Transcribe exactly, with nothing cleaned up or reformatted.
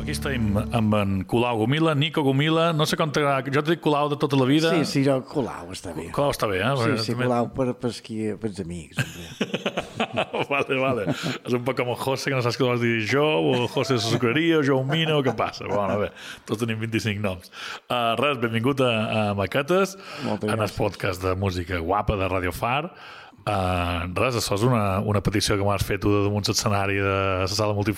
Aquí estem amb en Colau Gomila, Nico Gomila, no sé com t'agrada, jo t'he dit Colau de tota la vida. Sí, sí, jo Colau està bé. Colau està bé, eh? Sí, Perquè sí, també... Colau per, per, esqui, per els amics. vale, vale. És un poc com el José, que no saps què vols dir jo, o el José de Sucreria, o jo un Mina, o què passa? Bueno, bé, tots tenim vint-i-cinc noms. Uh, res, benvingut a, a Maquetes, en el podcast de música guapa de Radio Far. Uh, res, això és una, una petició que m'has fet tu de damunt l'escenari de la sala multifònica